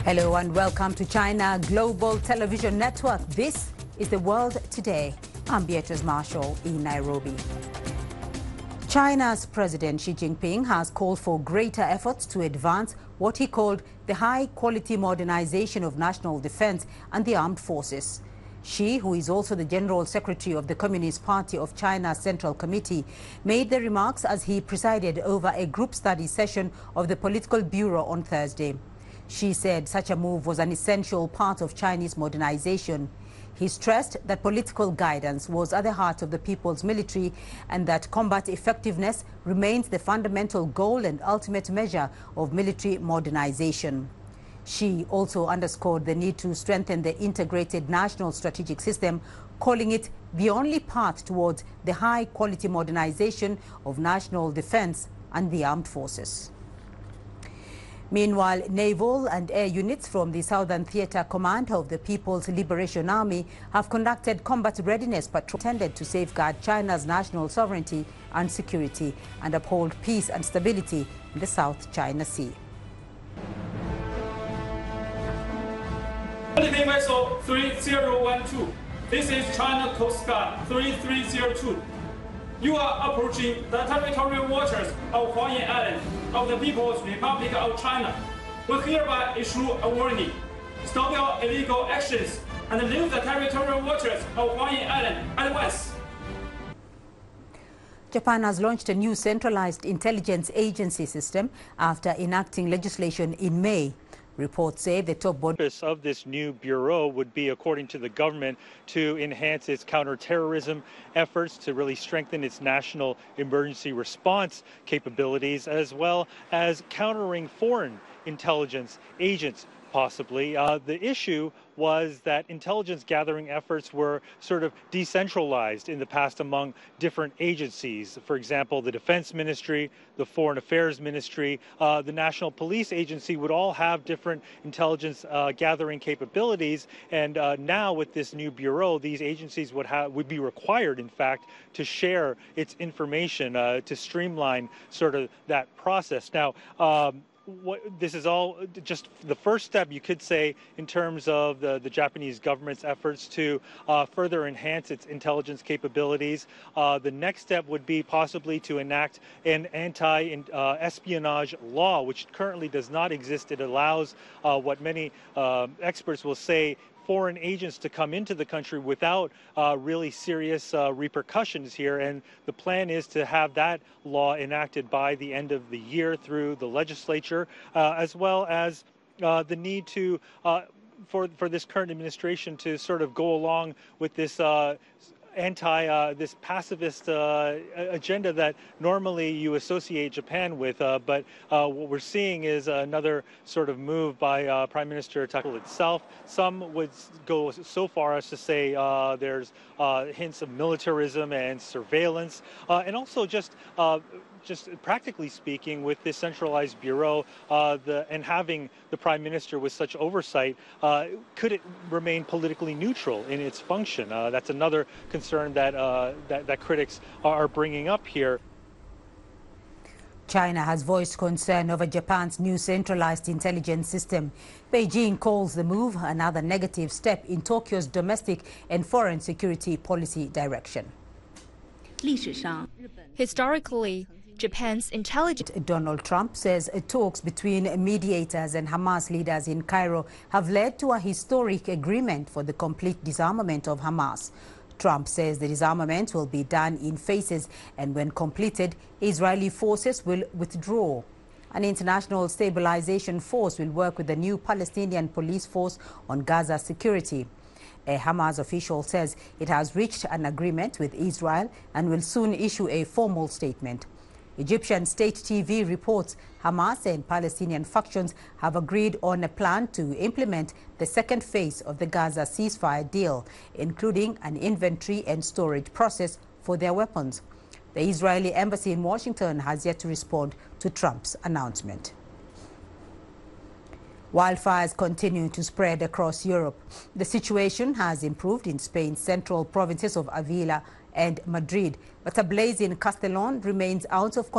Hello and welcome to China Global Television Network. This is The World Today. I'm Beatrice Marshall in Nairobi. China's President Xi Jinping has called for greater efforts to advance what he called the high-quality modernization of national defense and the armed forces. Xi, who is also the General Secretary of the Communist Party of China's Central Committee, made the remarks as he presided over a group study session of the Political Bureau on Thursday. Xi said such a move was an essential part of Chinese modernization. He stressed that political guidance was at the heart of the people's military and that combat effectiveness remains the fundamental goal and ultimate measure of military modernization. Xi also underscored the need to strengthen the integrated national strategic system, calling it the only path towards the high-quality modernization of national defense and the armed forces. Meanwhile, naval and air units from the Southern Theater Command of the People's Liberation Army have conducted combat readiness patrols intended to safeguard China's national sovereignty and security and uphold peace and stability in the South China Sea. Philippine Vessel 3012. This is China Coast Guard 3302. You are approaching the territorial waters of Hualien Island of the People's Republic of China. We hereby issue a warning. Stop your illegal actions and leave the territorial waters of Hualien Island at once. Japan has launched a new centralized intelligence agency system after enacting legislation in May. Reports say the top body purpose of this new bureau would be, according to the government, to enhance its counterterrorism efforts, to really strengthen its national emergency response capabilities, as well as countering foreign intelligence agents, possibly. The issue was that intelligence gathering efforts were sort of decentralized in the past among different agencies. For example, the Defense Ministry, the Foreign Affairs Ministry, the National Police Agency would all have different intelligence gathering capabilities. And now with this new bureau, these agencies would be required, in fact, to share its information to streamline sort of that process. Now, this is all just the first step, you could say, in terms of the Japanese government's efforts to further enhance its intelligence capabilities. The next step would be possibly to enact an anti-espionage law, which currently does not exist. It allows what many experts will say foreign agents to come into the country without really serious repercussions here. And the plan is to have that law enacted by the end of the year through the legislature, as well as the need to for this current administration to sort of go along with this this pacifist agenda that normally you associate Japan with, but what we're seeing is another sort of move by Prime Minister Takeda itself. Some would go so far as to say there's hints of militarism and surveillance, and also just practically speaking, with this centralized bureau and having the Prime Minister with such oversight, could it remain politically neutral in its function? That's another concern that critics are bringing up here. China has voiced concern over Japan's new centralized intelligence system. Beijing calls the move another negative step in Tokyo's domestic and foreign security policy direction. Historically, Japan's intelligence. Donald Trump says talks between mediators and Hamas leaders in Cairo have led to a historic agreement for the complete disarmament of Hamas. Trump says the disarmament will be done in phases, and when completed, Israeli forces will withdraw. An international stabilization force will work with the new Palestinian police force on Gaza security. A Hamas official says it has reached an agreement with Israel and will soon issue a formal statement. Egyptian state TV reports Hamas and Palestinian factions have agreed on a plan to implement the second phase of the Gaza ceasefire deal, including an inventory and storage process for their weapons. The Israeli embassy in Washington has yet to respond to Trump's announcement. Wildfires continue to spread across Europe. The situation has improved in Spain's central provinces of Avila and Madrid, but a blaze in Castellón remains out of control.